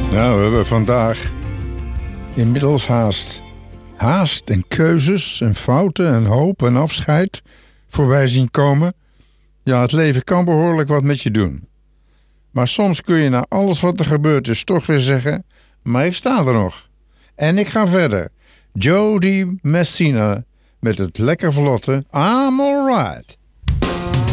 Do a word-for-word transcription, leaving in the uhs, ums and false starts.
Nou, we hebben vandaag inmiddels haast. Haast en keuzes en fouten en hoop en afscheid voorbij zien komen. Ja, het leven kan behoorlijk wat met je doen. Maar soms kun je na alles wat er gebeurd is toch weer zeggen, maar ik sta er nog. En ik ga verder. Joe DiMessina met het lekker vlotte I'm Alright.